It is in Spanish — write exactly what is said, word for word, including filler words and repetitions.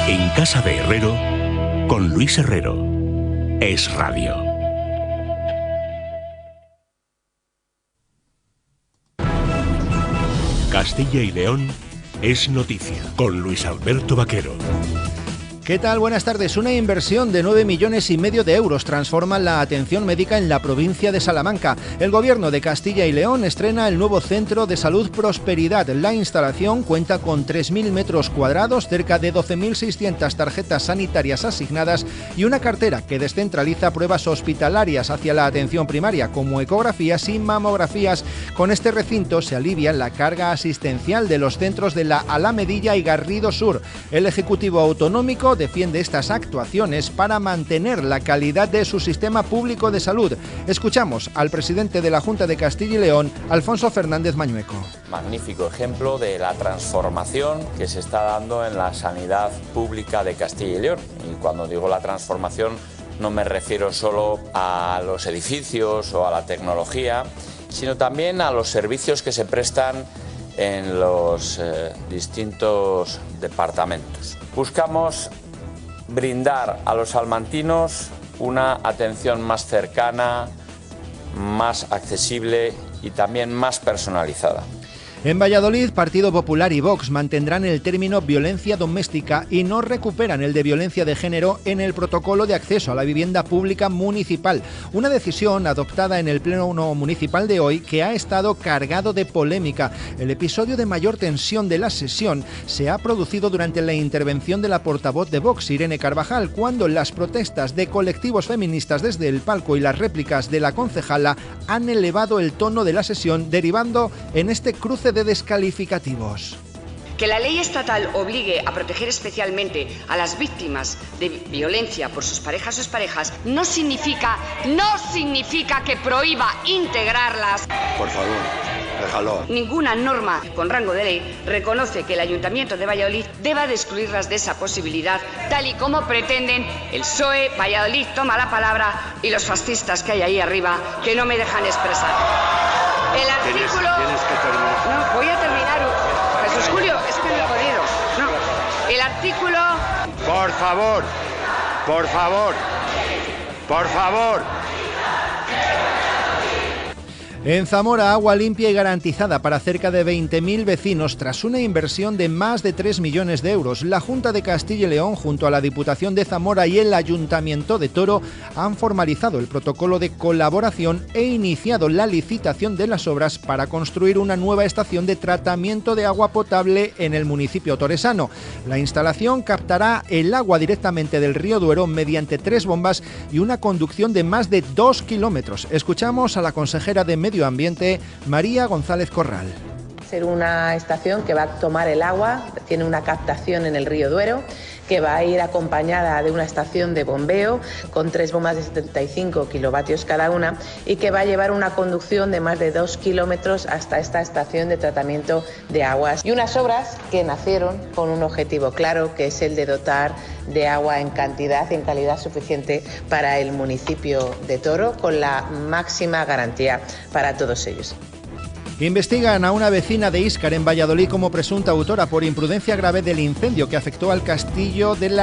En casa de Herrero, con Luis Herrero. Es Radio. Castilla y León es noticia, con Luis Alberto Vaquero. ¿Qué tal? Buenas tardes. Una inversión de nueve millones y medio de euros transforma la atención médica en la provincia de Salamanca. El Gobierno de Castilla y León estrena el nuevo Centro de Salud Prosperidad. La instalación cuenta con tres mil metros cuadrados, cerca de doce mil seiscientas tarjetas sanitarias asignadas y una cartera que descentraliza pruebas hospitalarias hacia la atención primaria, como ecografías y mamografías. Con este recinto se alivia la carga asistencial de los centros de la Alamedilla y Garrido Sur. El Ejecutivo Autonómico defiende estas actuaciones para mantener la calidad de su sistema público de salud. Escuchamos al presidente de la Junta de Castilla y León, Alfonso Fernández Mañueco. Magnífico ejemplo de la transformación que se está dando en la sanidad pública de Castilla y León. Y cuando digo la transformación no me refiero solo a los edificios o a la tecnología, sino también a los servicios que se prestan en los eh, distintos departamentos. Buscamos brindar a los salmantinos una atención más cercana, más accesible y también más personalizada. En Valladolid, Partido Popular y Vox mantendrán el término violencia doméstica y no recuperan el de violencia de género en el protocolo de acceso a la vivienda pública municipal. Una decisión adoptada en el pleno municipal de hoy que ha estado cargado de polémica. El episodio de mayor tensión de la sesión se ha producido durante la intervención de la portavoz de Vox, Irene Carvajal, cuando las protestas de colectivos feministas desde el palco y las réplicas de la concejala han elevado el tono de la sesión, derivando en este cruce de descalificativos. Que la ley estatal obligue a proteger especialmente a las víctimas de violencia por sus parejas o exparejas no significa, no significa que prohíba integrarlas. Por favor, déjalo. Ninguna norma con rango de ley reconoce que el Ayuntamiento de Valladolid deba de excluirlas de esa posibilidad, tal y como pretenden el P S O E, Valladolid Toma la Palabra y los fascistas que hay ahí arriba que no me dejan expresar. El artículo... Tienes, tienes que terminar. No, voy a terminar. Jesús Julio, es que no he podido. No. El artículo... Por favor, por favor, por favor. En Zamora, agua limpia y garantizada para cerca de veinte mil vecinos tras una inversión de más de tres millones de euros. La Junta de Castilla y León, junto a la Diputación de Zamora y el Ayuntamiento de Toro, han formalizado el protocolo de colaboración e iniciado la licitación de las obras para construir una nueva estación de tratamiento de agua potable en el municipio toresano. La instalación captará el agua directamente del río Duero mediante tres bombas y una conducción de más de dos kilómetros. Escuchamos a la consejera de Medio Ambiente, María González Corral. Ser una estación que va a tomar el agua, tiene una captación en el río Duero, que va a ir acompañada de una estación de bombeo con tres bombas de setenta y cinco kilovatios cada una y que va a llevar una conducción de más de dos kilómetros hasta esta estación de tratamiento de aguas. Y unas obras que nacieron con un objetivo claro, que es el de dotar de agua en cantidad y en calidad suficiente para el municipio de Toro, con la máxima garantía para todos ellos. Investigan a una vecina de Íscar en Valladolid como presunta autora por imprudencia grave del incendio que afectó al castillo de la